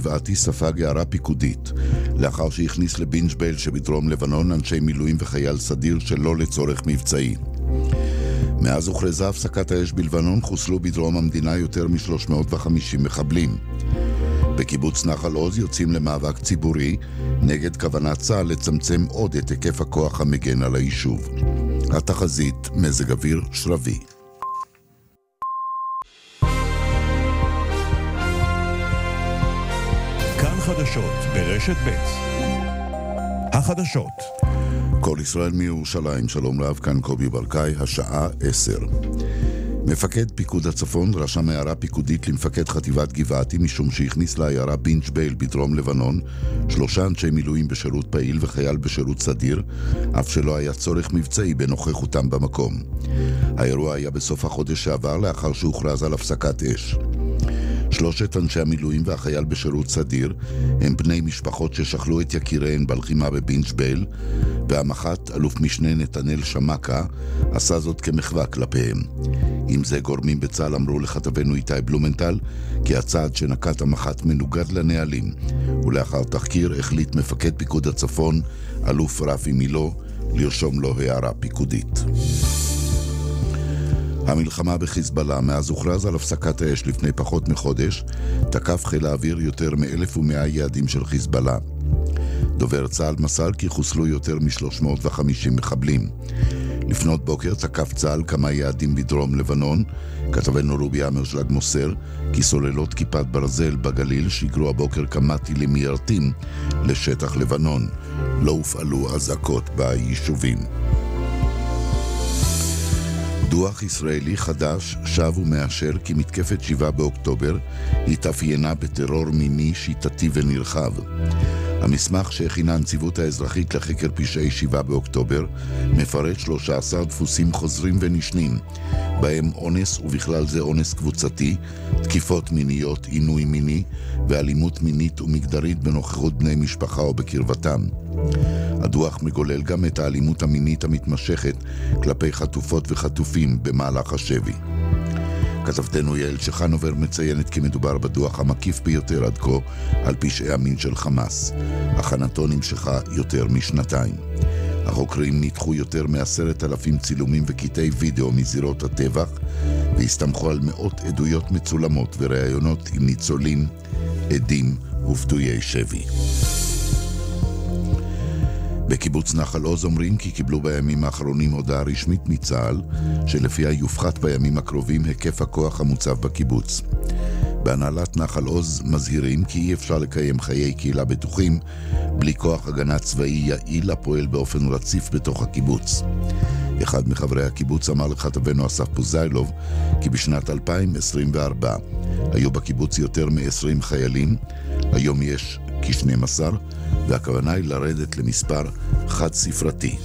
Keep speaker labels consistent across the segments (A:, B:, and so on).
A: גבעתי ספג הערה פיקודית, לאחר שהכניס לבינג'בייל שבדרום לבנון אנשי מילואים וחייל סדיר שלא לצורך מבצעי. מאז הוכרזה הפסקת האש בלבנון חוסלו בדרום המדינה יותר מ-350 מחבלים. בקיבוץ נחל עוז יוצאים למאבק ציבורי נגד כוונת צה"ל לצמצם עוד את היקף הכוח המגן על היישוב. התחזית, מזג אוויר שרבי.
B: כאן חדשות ברשת ב'. החדשות.
A: כל ישראל מירושלים, שלום רב, כאן קובי ברקאי, השעה 10. מפקד פיקוד הצפון רשם הערה פיקודית למפקד חטיבת גבעתי משום שהכניס לעיירה בינג'בייל בדרום לבנון 3 אנשי מילואים בשירות פעיל וחייל בשירות סדיר, אף שלא היה צורך מבצעי בנוכחותם במקום. האירוע היה בסוף החודש שעבר לאחר שהוכרז על הפסקת אש. 3 אנשי המילואים והחייל בשירות סדיר הם בני משפחות ששכלו את יקיריהן בלחימה בבינג'בייל, והמח"ט אלוף משנה נתנאל שמקה עשה זאת כמחווה כלפיהם. עם זה גורמים בצה"ל אמרו לכתבנו איתי בלומנטל כי הצעד שנקט המח"ט מנוגד לנהלים, ולאחר תחקיר החליט מפקד פיקוד הצפון אלוף רפי מילו לרשום לו הערה פיקודית. המלחמה בחיזבאללה, מאז הוכרז על הפסקת האש לפני פחות מחודש, תקף חיל האוויר יותר מ-1,100 יעדים של חיזבאללה. דובר צה"ל מסר כי חוסלו יותר מ-350 מחבלים. לפנות בוקר תקף צה"ל כמה יעדים בדרום לבנון. כתבנו רובי אמרשלג מוסר כי סוללות כיפת ברזל בגליל שיגרו הבוקר כמה טילים מיירטים לשטח לבנון. לא הופעלו אזעקות ביישובים. דוח ישראלי חדש שב ומאשר כי מתקפת 7 באוקטובר התאפיינה בטרור מיני שיטתי ונרחב. המסמך שהכינה הנציבות האזרחית לחקר פשעי 7 באוקטובר מפרט 13 דפוסים חוזרים ונשנים, בהם אונס ובכלל זה אונס קבוצתי, תקיפות מיניות, עינוי מיני ואלימות מינית ומגדרית בנוכחות בני משפחה או בקרבתם. הדוח מגולל גם את האלימות המינית המתמשכת כלפי חטופות וחטופים במהלך השבי. כתבתנו יעל שחנובר מציינת כי מדובר בדוח המקיף ביותר עד כה על פשעי המין של חמאס. הכנתו נמשכה יותר משנתיים. החוקרים ניתחו יותר מ10,000 צילומים וקטעי וידאו מזירות הטבח, והסתמכו על מאות עדויות מצולמות וראיונות עם ניצולים, עדים ופדויי שבי. בקיבוץ נחל עוז אומרים כי קיבלו בימים האחרונים הודעה רשמית מצה"ל שלפיה יופחת בימים הקרובים היקף הכוח המוצב בקיבוץ. בהנהלת נחל עוז מזהירים כי אי אפשר לקיים חיי קהילה בטוחים בלי כוח הגנה צבאי יעיל הפועל באופן רציף בתוך הקיבוץ. אחד מחברי הקיבוץ אמר לכתבנו אסף פוזיילוב כי בשנת 2024 היו בקיבוץ יותר מ-20 חיילים, היום יש כ-12, והכוונה היא לרדת למספר חד ספרתי.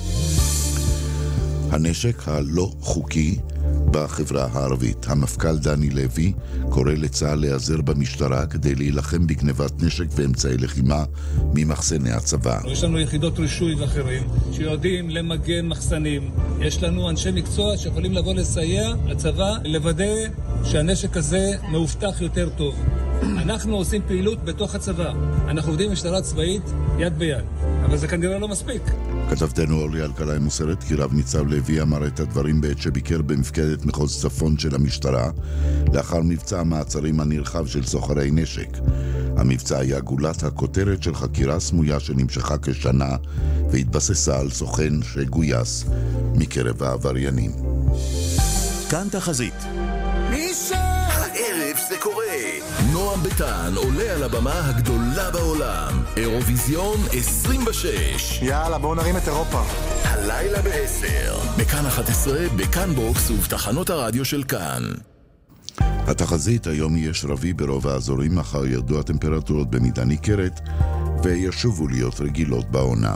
A: הנשק הלא חוקי בחברה הערבית. המפכ"ל דני לוי קורא לצה"ל להיעזר במשטרה כדי להילחם בגנבת נשק ואמצעי לחימה ממחסני הצבא.
C: יש לנו יחידות רישוי ואחרים שיודעים למגן מחסנים. יש לנו אנשי מקצוע שיכולים לבוא לסייע לצבא לוודא שהנשק הזה מאובטח יותר טוב. אנחנו עושים פעילות בתוך הצבא. אנחנו עובדים משטרה צבאית יד ביד, אבל זה כנראה לא מספיק.
A: כתבתנו אורלי אלקלעי מוסרת כי רב ניצב לוי אמר את הדברים בעת שביקר במפקדת מחוז צפון של המשטרה לאחר מבצע המעצרים הנרחב של סוחרי נשק. המבצע היה גולת הכותרת של חקירה סמויה שנמשכה כשנה והתבססה על סוכן שגויס מקרב העבריינים.
B: כאן תחזית.
D: הערב זה קורה. נועם ביטן עולה על הבמה הגדולה בעולם, אירוויזיון 26.
E: יאללה, בואו נרים את אירופה.
D: הלילה ב-10 בכאן 11, בכאן בוקס ובתחנות הרדיו של כאן.
A: התחזית, היום יהיה שרבי ברוב האזורים, מחר ירדו הטמפרטורות במידה ניכרת וישובו להיות רגילות בעונה.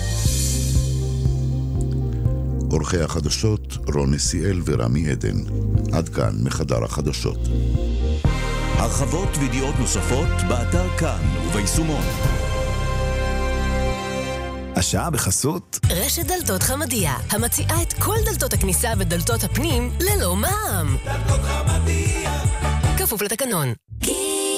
A: עורכי החדשות רון נסיאל ורמי עדן. עד כאן מחדר החדשות.
B: הרחבות וידיעות נוספות באתר כאן וביישומון.
E: השעה בחסות
F: רשת דלתות חמדיה, המציעה את כל דלתות הכניסה ודלתות הפנים ללא מע"מ. דלתות חמדיה, כפוף לתקנון.